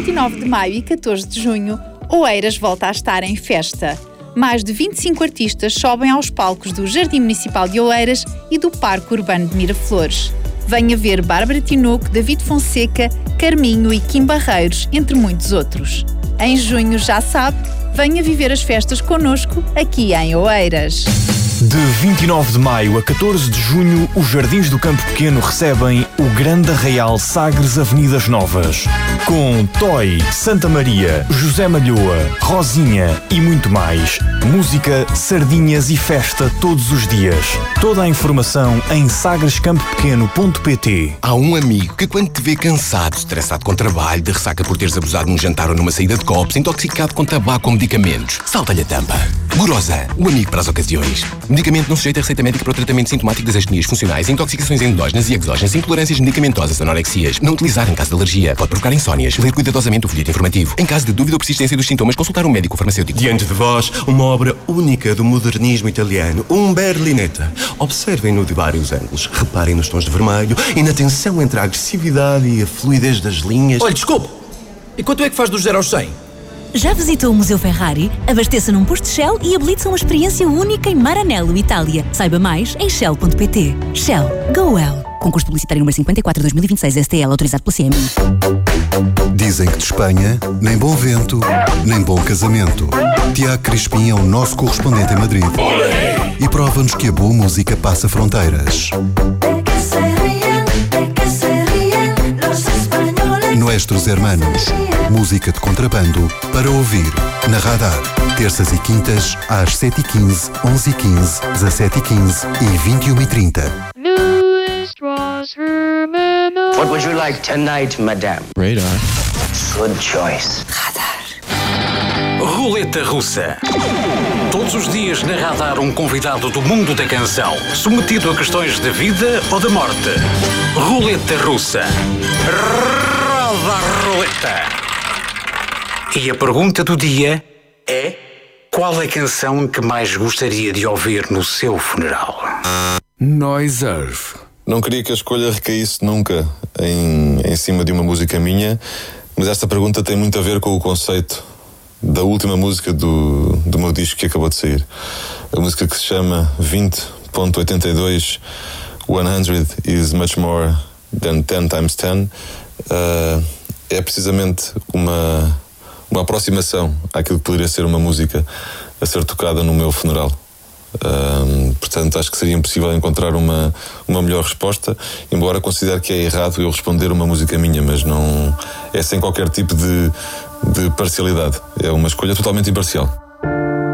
29 de maio e 14 de junho, Oeiras volta a estar em festa. Mais de 25 artistas sobem aos palcos do Jardim Municipal de Oeiras e do Parque Urbano de Miraflores. Venha ver Bárbara Tinoco, David Fonseca, Carminho e Kim Barreiros, entre muitos outros. Em junho, já sabe, venha viver as festas connosco aqui em Oeiras. De 29 de maio a 14 de junho, os Jardins do Campo Pequeno recebem o Grande Arraial Sagres Avenidas Novas. Com Toy, Santa Maria, José Malhoa, Rosinha e muito mais. Música, sardinhas e festa todos os dias. Toda a informação em sagrescampopequeno.pt. Há um amigo que quando te vê cansado, estressado com trabalho, de ressaca por teres abusado num jantar ou numa saída de copos, intoxicado com tabaco ou medicamentos, salta-lhe a tampa. Gorosa, o amigo para as ocasiões. Medicamento não sujeito a receita médica para o tratamento sintomático das astenias funcionais, intoxicações endógenas e exógenas, intolerâncias medicamentosas, anorexias. Não utilizar em caso de alergia. Pode provocar insónias. Ler cuidadosamente o folheto informativo. Em caso de dúvida ou persistência dos sintomas, consultar um médico farmacêutico. Diante de vós, uma obra única do modernismo italiano, um Berlinetta. Observem-no de vários ângulos. Reparem nos tons de vermelho e na tensão entre a agressividade e a fluidez das linhas. Olha, desculpe! E quanto é que faz dos 0 aos 100? Já visitou o Museu Ferrari? Abasteça num posto Shell e habilite-se a uma experiência única em Maranello, Itália. Saiba mais em shell.pt. Shell. Go well. Concurso publicitário número 54/2026 STL, autorizado pela CMI. Dizem que de Espanha, nem bom vento, nem bom casamento. Tiago Crispim é o nosso correspondente em Madrid. E prova-nos que a boa música passa fronteiras. Nuestros Hermanos. Música de contrabando para ouvir na Radar. Terças e quintas às 7h15, 11h15, 17h15 e 21h30. What would you like tonight, madame? Radar. Good choice. Radar. Roleta Russa. Todos os dias na Radar um convidado do mundo da canção, submetido a questões de vida ou de morte. Roleta Russa. Roda a roleta. E a pergunta do dia é: qual é a canção que mais gostaria de ouvir no seu funeral? Noise Earth. Não queria que a escolha recaísse nunca em cima de uma música minha, mas esta pergunta tem muito a ver com o conceito da última música do meu disco que acabou de sair. A música que se chama 20.82 100 is much more than 10 times 10 é precisamente uma aproximação àquilo que poderia ser uma música a ser tocada no meu funeral. Portanto, acho que seria impossível encontrar uma melhor resposta, embora considere que é errado eu responder uma música minha, mas não é sem qualquer tipo de parcialidade. É uma escolha totalmente imparcial.